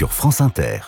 sur France Inter.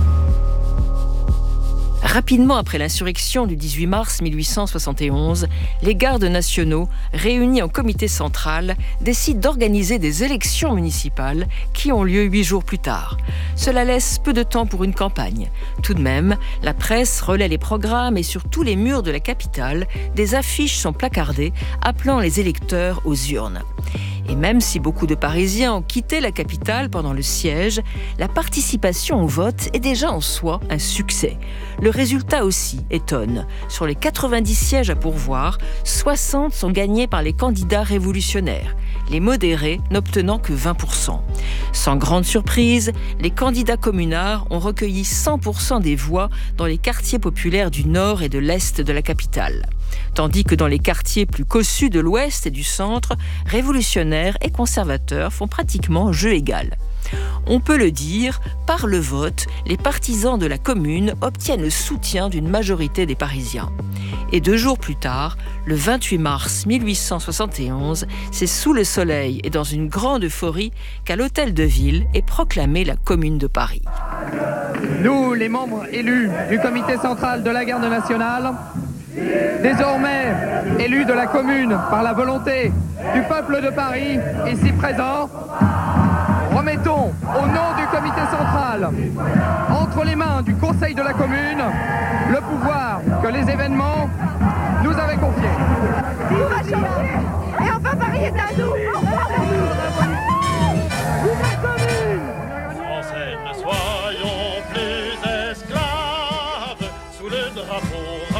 Rapidement après l'insurrection du 18 mars 1871, les gardes nationaux, réunis en comité central, décident d'organiser des élections municipales qui ont lieu 8 jours plus tard. Cela laisse peu de temps pour une campagne. Tout de même, la presse relaie les programmes et sur tous les murs de la capitale, des affiches sont placardées appelant les électeurs aux urnes. Et même si beaucoup de Parisiens ont quitté la capitale pendant le siège, la participation au vote est déjà en soi un succès. Le résultat aussi étonne. Sur les 90 sièges à pourvoir, 60 sont gagnés par les candidats révolutionnaires, les modérés n'obtenant que 20%. Sans grande surprise, les candidats communards ont recueilli 100% des voix dans les quartiers populaires du nord et de l'est de la capitale. Tandis que dans les quartiers plus cossus de l'ouest et du centre, révolutionnaires et conservateurs font pratiquement jeu égal. On peut le dire, par le vote, les partisans de la commune obtiennent le soutien d'une majorité des Parisiens. Et 2 jours plus tard, le 28 mars 1871, c'est sous le soleil et dans une grande euphorie qu'à l'hôtel de ville est proclamée la Commune de Paris. Nous, les membres élus du comité central de la Garde nationale, désormais élus de la commune par la volonté du peuple de Paris, ici présent, remettons au nom du comité central, entre les mains du conseil de la commune, le pouvoir que les événements nous avaient confié. Tout va changer et enfin Paris est à nous. Vive la commune! Français, ne soyons plus esclaves sous le drapeau.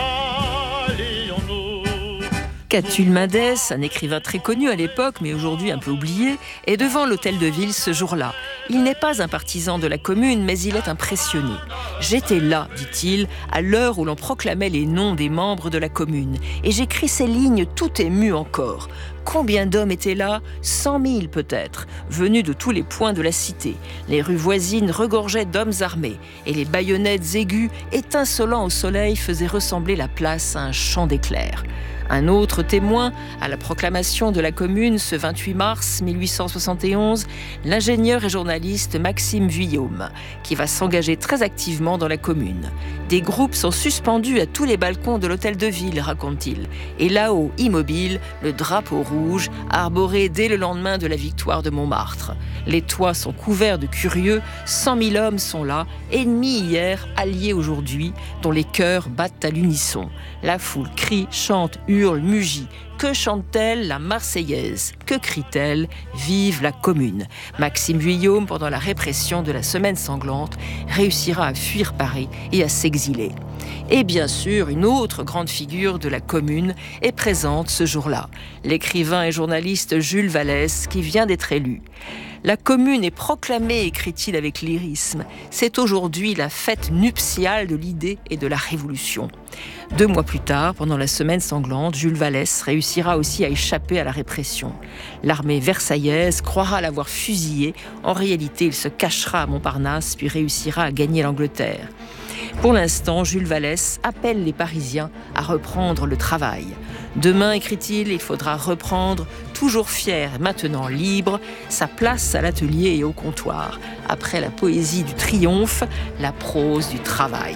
Catulle Mendes, un écrivain très connu à l'époque, mais aujourd'hui un peu oublié, est devant l'hôtel de ville ce jour-là. Il n'est pas un partisan de la commune, mais il est impressionné. « J'étais là, dit-il, à l'heure où l'on proclamait les noms des membres de la commune, et j'écris ces lignes tout ému encore. Combien d'hommes étaient là ? 100 000 peut-être, venus de tous les points de la cité. Les rues voisines regorgeaient d'hommes armés, et les baïonnettes aiguës, étincelant au soleil, faisaient ressembler la place à un champ d'éclairs. » Un autre témoin, à la proclamation de la Commune ce 28 mars 1871, l'ingénieur et journaliste Maxime Vuillaume, qui va s'engager très activement dans la Commune. Des groupes sont suspendus à tous les balcons de l'hôtel de ville, raconte-t-il. Et là-haut, immobile, le drapeau rouge, arboré dès le lendemain de la victoire de Montmartre. Les toits sont couverts de curieux, 100 000 hommes sont là, ennemis hier, alliés aujourd'hui, dont les cœurs battent à l'unisson. La foule crie, chante, hurle, mugit. Que chante-t-elle, la Marseillaise ? Que crie-t-elle ? Vive la Commune ! Maxime Vuillaume, pendant la répression de la Semaine sanglante, réussira à fuir Paris et à s'exiler. Et bien sûr, une autre grande figure de la Commune est présente ce jour-là, l'écrivain et journaliste Jules Vallès, qui vient d'être élu. La Commune est proclamée, écrit-il avec lyrisme. C'est aujourd'hui la fête nuptiale de l'idée et de la Révolution. 2 mois plus tard, pendant la Semaine sanglante, Jules Vallès réussira aussi à échapper à la répression. L'armée versaillaise croira l'avoir fusillé. En réalité, il se cachera à Montparnasse puis réussira à gagner l'Angleterre. Pour l'instant, Jules Vallès appelle les Parisiens à reprendre le travail. Demain, écrit-il, il faudra reprendre, toujours fier et maintenant libre, sa place à l'atelier et au comptoir. Après la poésie du triomphe, la prose du travail.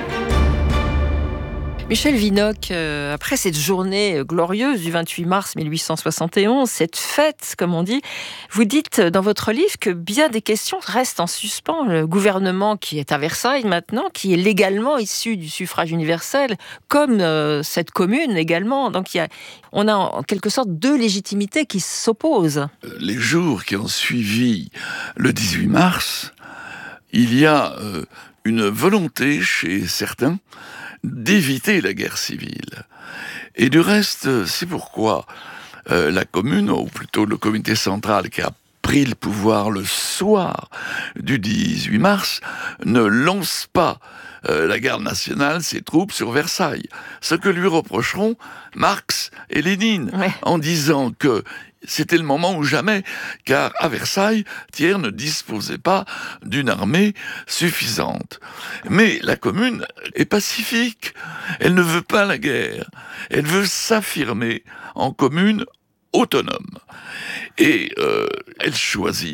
Michel Vinocq, après cette journée glorieuse du 28 mars 1871, cette fête, comme on dit, vous dites dans votre livre que bien des questions restent en suspens. Le gouvernement qui est à Versailles maintenant, qui est légalement issu du suffrage universel, comme cette commune également. Donc on a en quelque sorte 2 légitimités qui s'opposent. Les jours qui ont suivi le 18 mars, il y a une volonté chez certains d'éviter la guerre civile. Et du reste, c'est pourquoi la commune, ou plutôt le comité central qui a pris le pouvoir le soir du 18 mars, ne lance pas la garde nationale, ses troupes sur Versailles. Ce que lui reprocheront Marx et Lénine, en disant que c'était le moment ou jamais, car à Versailles, Thiers ne disposait pas d'une armée suffisante. Mais la commune est pacifique. Elle ne veut pas la guerre. Elle veut s'affirmer en commune autonome. Et elle choisit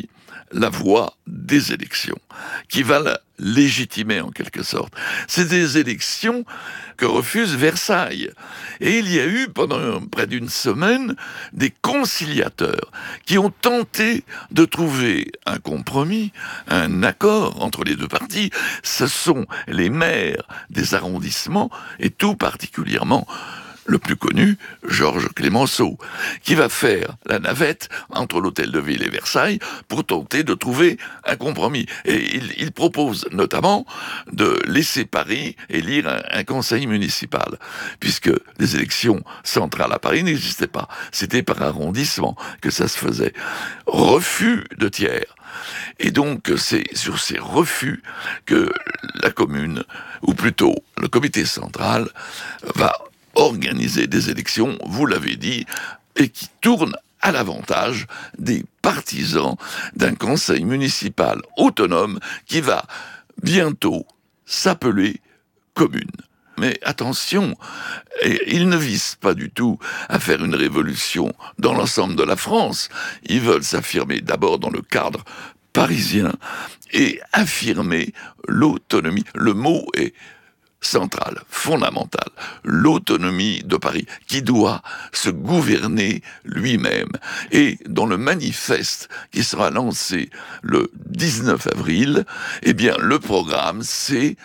la voie des élections, qui va la légitimer en quelque sorte. C'est des élections que refuse Versailles. Et il y a eu, pendant près d'une semaine, des conciliateurs qui ont tenté de trouver un compromis, un accord entre les deux parties. Ce sont les maires des arrondissements, et tout particulièrement le plus connu, Georges Clemenceau, qui va faire la navette entre l'Hôtel de Ville et Versailles pour tenter de trouver un compromis. Et il propose notamment de laisser Paris élire un conseil municipal, puisque les élections centrales à Paris n'existaient pas. C'était par arrondissement que ça se faisait. Refus de Thiers. Et donc, c'est sur ces refus que la commune, ou plutôt le comité central, va organiser des élections, vous l'avez dit, et qui tournent à l'avantage des partisans d'un conseil municipal autonome qui va bientôt s'appeler commune. Mais attention, ils ne visent pas du tout à faire une révolution dans l'ensemble de la France. Ils veulent s'affirmer d'abord dans le cadre parisien et affirmer l'autonomie. Le mot est centrale, fondamentale, l'autonomie de Paris, qui doit se gouverner lui-même. Et dans le manifeste qui sera lancé le 19 avril, eh bien, le programme, c'est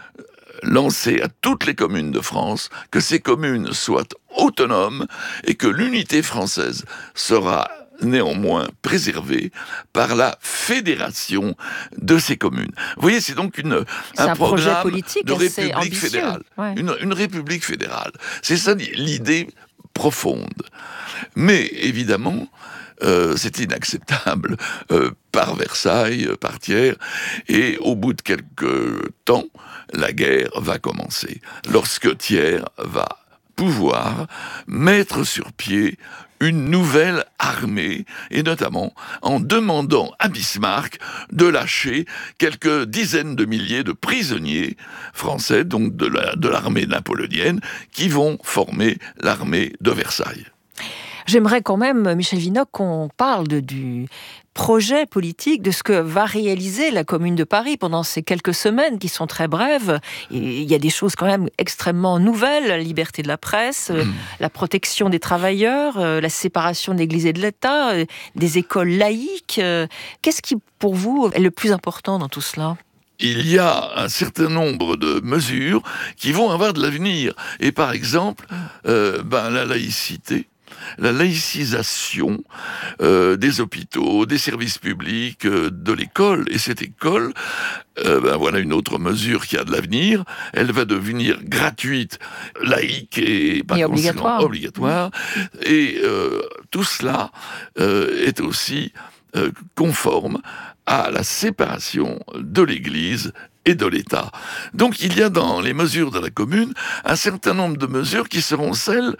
lancer à toutes les communes de France que ces communes soient autonomes et que l'unité française sera néanmoins préservée par la fédération de ces communes. Vous voyez, c'est donc un programme politique de république ambitieux. fédérale. Ouais. Une république fédérale. C'est ça l'idée profonde. Mais évidemment, c'est inacceptable par Versailles, par Thiers, et au bout de quelques temps, la guerre va commencer. Lorsque Thiers va pouvoir mettre sur pied une nouvelle armée, et notamment en demandant à Bismarck de lâcher quelques dizaines de milliers de prisonniers français, donc de l'armée napoléonienne, qui vont former l'armée de Versailles. J'aimerais quand même, Michel Vinocq, qu'on parle du projet politique, de ce que va réaliser la Commune de Paris pendant ces quelques semaines qui sont très brèves. Et il y a des choses quand même extrêmement nouvelles, la liberté de la presse, la protection des travailleurs, la séparation de l'Église et de l'État, des écoles laïques. Qu'est-ce qui, pour vous, est le plus important dans tout cela ? Il y a un certain nombre de mesures qui vont avoir de l'avenir. Et par exemple, la laïcité, la laïcisation des hôpitaux, des services publics, de l'école. Et cette école, voilà une autre mesure qui a de l'avenir. Elle va devenir gratuite, laïque et obligatoire. Et tout cela est aussi conforme à la séparation de l'Église et de l'État. Donc il y a dans les mesures de la commune un certain nombre de mesures qui seront celles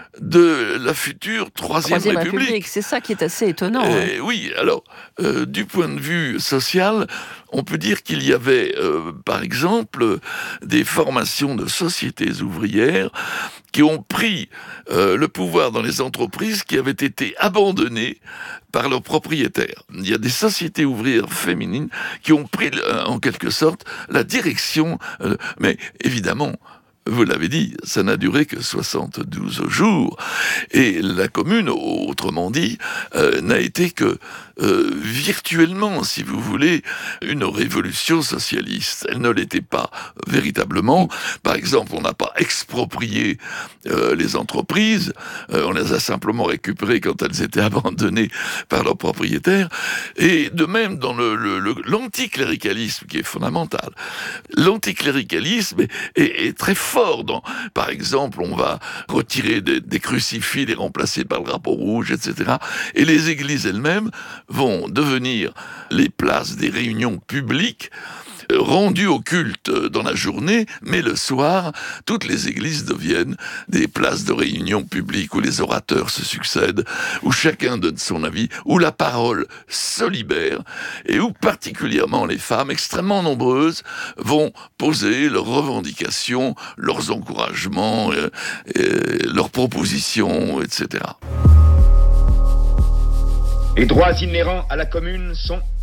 de la future Troisième République. C'est ça qui est assez étonnant. Oui, alors, du point de vue social, on peut dire qu'il y avait, par exemple, des formations de sociétés ouvrières qui ont pris le pouvoir dans les entreprises qui avaient été abandonnées par leurs propriétaires. Il y a des sociétés ouvrières féminines qui ont pris, en quelque sorte, la direction. Mais évidemment, vous l'avez dit, ça n'a duré que 72 jours. Et la commune, autrement dit, n'a été que virtuellement, si vous voulez, une révolution socialiste. Elle ne l'était pas véritablement. Par exemple, on n'a pas exproprié les entreprises, on les a simplement récupérées quand elles étaient abandonnées par leurs propriétaires. Et de même, dans l'anticléricalisme, qui est fondamental, l'anticléricalisme est très fort. Par exemple, on va retirer des crucifix, les remplacer par le drapeau rouge, etc. Et les églises elles-mêmes vont devenir les places des réunions publiques rendues au culte dans la journée, mais le soir, toutes les églises deviennent des places de réunion publiques où les orateurs se succèdent, où chacun donne son avis, où la parole se libère et où particulièrement les femmes, extrêmement nombreuses, vont poser leurs revendications, leurs encouragements, leurs propositions, etc. Les droits inhérents à la commune sont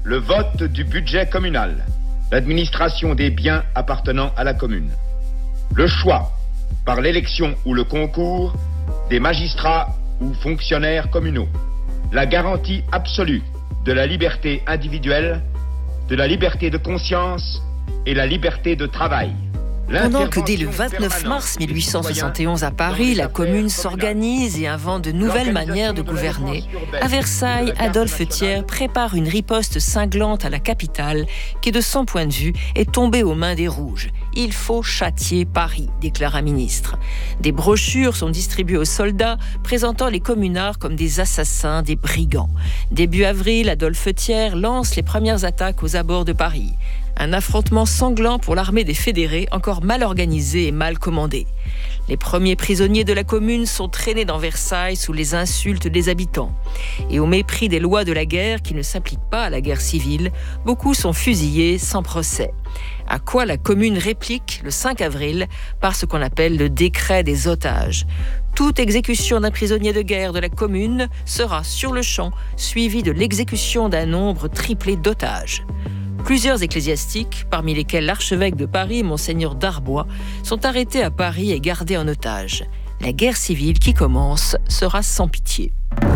le vote du budget communal, l'administration des biens appartenant à la commune, le choix, par l'élection ou le concours, des magistrats ou fonctionnaires communaux, la garantie absolue de la liberté individuelle, de la liberté de conscience et la liberté de travail. Pendant que dès le 29 mars 1871 à Paris, la Commune s'organise et invente de nouvelles manières de gouverner, à Versailles, Adolphe Thiers prépare une riposte cinglante à la capitale qui, de son point de vue, est tombée aux mains des Rouges. Il faut châtier Paris, déclare un ministre. Des brochures sont distribuées aux soldats, présentant les communards comme des assassins, des brigands. Début avril, Adolphe Thiers lance les premières attaques aux abords de Paris. Un affrontement sanglant pour l'armée des fédérés, encore mal organisée et mal commandée. Les premiers prisonniers de la Commune sont traînés dans Versailles sous les insultes des habitants. Et au mépris des lois de la guerre qui ne s'appliquent pas à la guerre civile, beaucoup sont fusillés sans procès. À quoi la Commune réplique le 5 avril par ce qu'on appelle le décret des otages. Toute exécution d'un prisonnier de guerre de la Commune sera sur le champ suivie de l'exécution d'un nombre triplé d'otages. Plusieurs ecclésiastiques, parmi lesquels l'archevêque de Paris, Monseigneur Darbois, sont arrêtés à Paris et gardés en otage. La guerre civile qui commence sera sans pitié.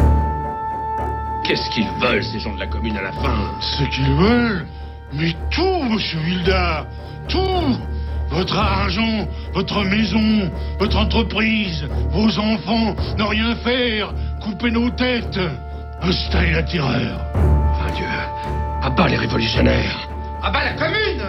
Qu'est-ce qu'ils veulent, ces gens de la Commune, à la fin? Ce qu'ils veulent? Mais tout, monsieur Wilda, tout! Votre argent, votre maison, votre entreprise, vos enfants, ne rien faire, couper nos têtes, installer la terreur. Enfin Dieu, à bas les révolutionnaires! À bas la Commune!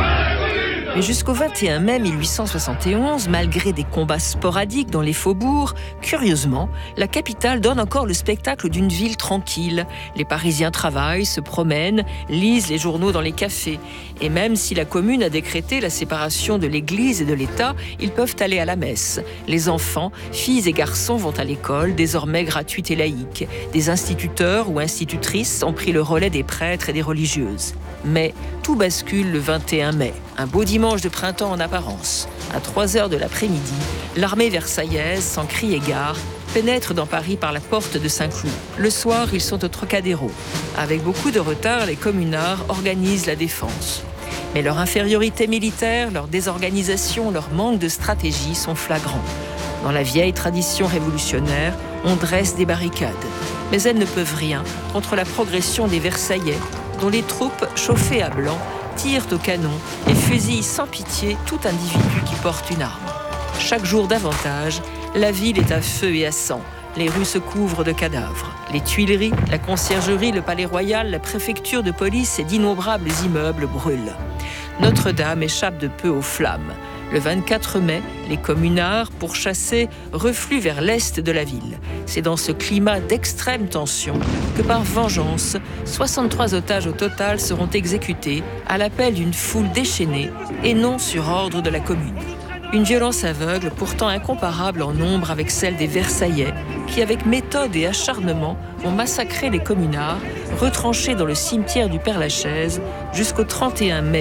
Mais jusqu'au 21 mai 1871, malgré des combats sporadiques dans les faubourgs, curieusement, la capitale donne encore le spectacle d'une ville tranquille. Les Parisiens travaillent, se promènent, lisent les journaux dans les cafés. Et même si la Commune a décrété la séparation de l'Église et de l'État, ils peuvent aller à la messe. Les enfants, filles et garçons, vont à l'école, désormais gratuite et laïque. Des instituteurs ou institutrices ont pris le relais des prêtres et des religieuses. Mais tout bascule le 21 mai. Un beau dimanche de printemps en apparence. À 3h de l'après-midi, l'armée versaillaise, sans cri et gare, pénètre dans Paris par la porte de Saint-Cloud. Le soir, ils sont au Trocadéro. Avec beaucoup de retard, les communards organisent la défense. Mais leur infériorité militaire, leur désorganisation, leur manque de stratégie sont flagrants. Dans la vieille tradition révolutionnaire, on dresse des barricades. Mais elles ne peuvent rien contre la progression des Versaillais, dont les troupes, chauffées à blanc, tirent au canon et fusillent sans pitié tout individu qui porte une arme. Chaque jour davantage, la ville est à feu et à sang. Les rues se couvrent de cadavres. Les Tuileries, la Conciergerie, le Palais Royal, la préfecture de police et d'innombrables immeubles brûlent. Notre-Dame échappe de peu aux flammes. Le 24 mai, les communards, pourchassés, refluent vers l'est de la ville. C'est dans ce climat d'extrême tension que, par vengeance, 63 otages au total seront exécutés à l'appel d'une foule déchaînée et non sur ordre de la Commune. Une violence aveugle, pourtant incomparable en nombre avec celle des Versaillais, qui, avec méthode et acharnement, ont massacré les communards, retranchés dans le cimetière du Père-Lachaise, jusqu'au 31 mai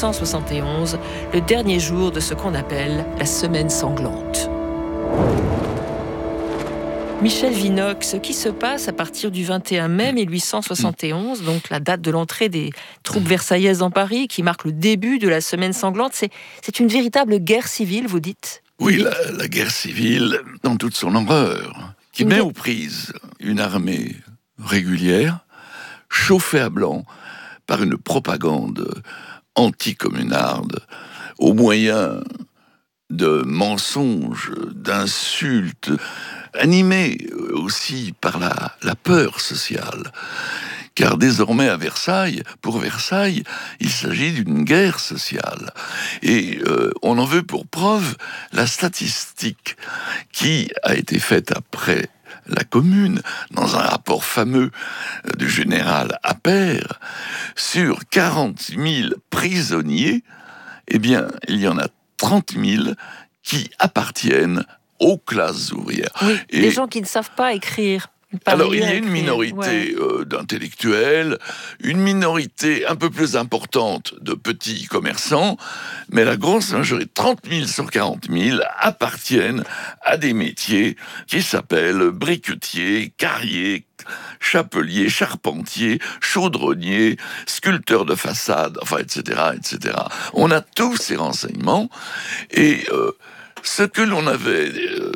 1871, le dernier jour de ce qu'on appelle la Semaine sanglante. Michel Vinocq, ce qui se passe à partir du 21 mai 1871, donc la date de l'entrée des troupes versaillaises dans Paris, qui marque le début de la Semaine sanglante, c'est une véritable guerre civile, vous dites ? Oui, la guerre civile, dans toute son horreur, qui met aux prises une armée régulière, chauffée à blanc par une propagande anticommunarde, au moyen de mensonges, d'insultes, animé aussi par la peur sociale. Car désormais à Versailles, pour Versailles, il s'agit d'une guerre sociale. Et on en veut pour preuve la statistique qui a été faite après la Commune, dans un rapport fameux du général Appert, sur 40 000 prisonniers, eh bien, il y en a 30 000 qui appartiennent aux classes ouvrières. Oui, des gens qui ne savent pas écrire. Alors, il y a une minorité d'intellectuels, une minorité un peu plus importante de petits commerçants, mais la grosse majorité, 30 000 sur 40 000, appartiennent à des métiers qui s'appellent briquetiers, carriers, chapelier, charpentier, chaudronnier, sculpteur de façade, enfin, etc., etc. On a tous ces renseignements, et ce que l'on avait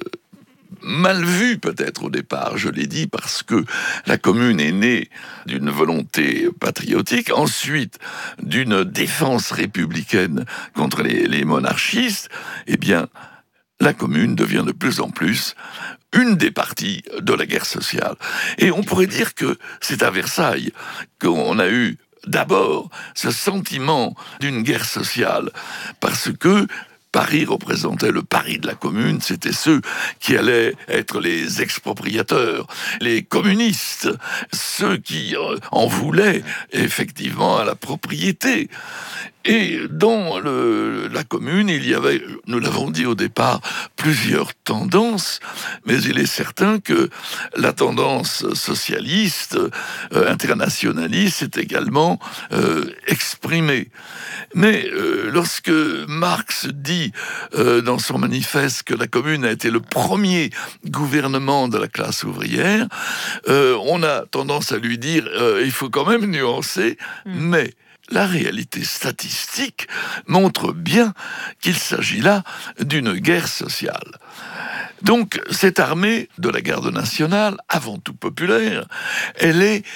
mal vu peut-être au départ, je l'ai dit, parce que la commune est née d'une volonté patriotique, ensuite d'une défense républicaine contre les monarchistes, eh bien, la commune devient de plus en plus une des parties de la guerre sociale. Et on pourrait dire que c'est à Versailles qu'on a eu d'abord ce sentiment d'une guerre sociale, parce que Paris représentait le Paris de la commune, c'était ceux qui allaient être les expropriateurs, les communistes, ceux qui en voulaient effectivement à la propriété. Et dans la commune, il y avait, nous l'avons dit au départ, plusieurs tendances, mais il est certain que la tendance socialiste, internationaliste, est également exprimée. Mais lorsque Marx dit dans son manifeste que la commune a été le premier gouvernement de la classe ouvrière, on a tendance à lui dire il faut quand même nuancer, mais la réalité statistique montre bien qu'il s'agit là d'une guerre sociale. Donc, cette armée de la garde nationale, avant tout populaire, elle est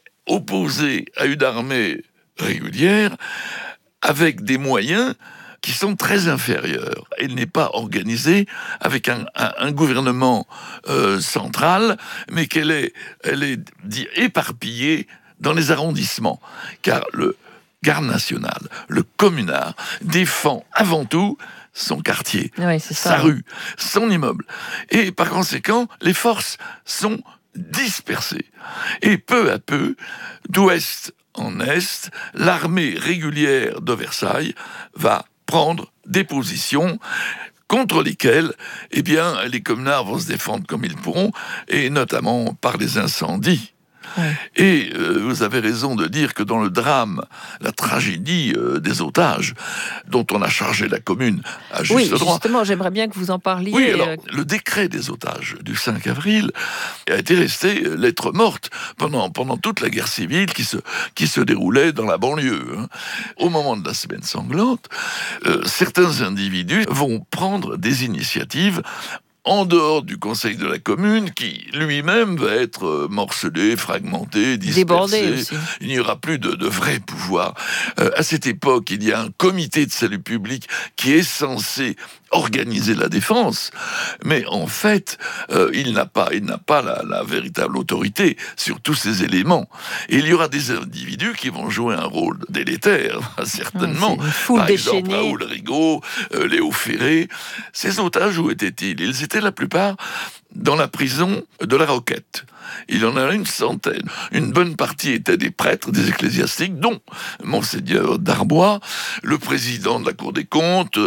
opposée à une armée régulière avec des moyens qui sont très inférieurs. Elle n'est pas organisée avec un gouvernement central, mais elle est éparpillée dans les arrondissements, car le garde nationale, le communard, défend avant tout son quartier, sa rue, son immeuble. Et par conséquent, les forces sont dispersées. Et peu à peu, d'ouest en est, l'armée régulière de Versailles va prendre des positions contre lesquelles, eh bien, les communards vont se défendre comme ils pourront, et notamment par les incendies. Ouais. Et vous avez raison de dire que dans le drame, la tragédie des otages, dont on a chargé la commune à juste droit... Oui, justement, j'aimerais bien que vous en parliez. Oui, alors, le décret des otages du 5 avril a été resté lettre morte pendant toute la guerre civile qui se déroulait dans la banlieue. Au moment de la semaine sanglante, certains individus vont prendre des initiatives en dehors du conseil de la commune, qui lui-même va être morcelé, fragmenté, dispersé. Il n'y aura plus de vrai pouvoir. À cette époque, il y a un comité de salut public qui est censé organiser la défense, mais en fait, il n'a pas la véritable autorité sur tous ces éléments. Et il y aura des individus qui vont jouer un rôle délétère, certainement. Par exemple, Raoul Rigaud, Léo Ferré. Ces otages, où étaient-ils ? Ils étaient la plupart dans la prison de la Roquette. Il y en a une centaine. Une bonne partie étaient des prêtres, des ecclésiastiques, dont Monseigneur Darbois, le président de la Cour des comptes,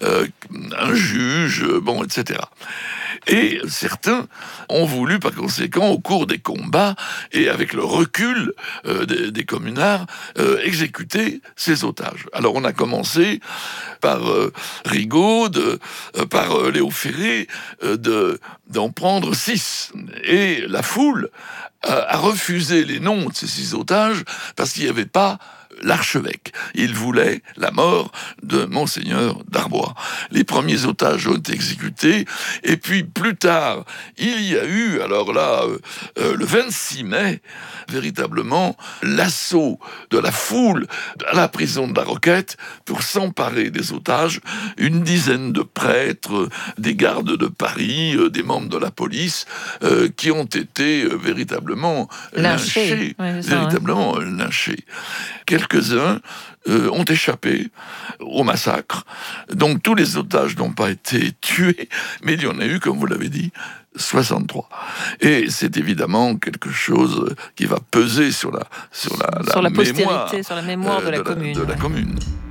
un juge, etc. Et certains ont voulu, par conséquent, au cours des combats, et avec le recul des communards, exécuter ces otages. Alors on a commencé par Rigaud, par Léo Ferré, d'en prendre 6. Et la foule a refusé les noms de ces 6 otages parce qu'il n'y avait pas l'archevêque. Il voulait la mort de Monseigneur Darbois. Les premiers otages ont été exécutés, et puis plus tard, il y a eu, alors là, le 26 mai, véritablement, l'assaut de la foule à la prison de la Roquette pour s'emparer des otages. Une dizaine de prêtres, des gardes de Paris, des membres de la police, qui ont été véritablement lynchés. Lynchés. Quelques-uns ont échappé au massacre. Donc tous les otages n'ont pas été tués, mais il y en a eu, comme vous l'avez dit, 63. Et c'est évidemment quelque chose qui va peser sur la postérité, sur la mémoire de la commune. De la commune.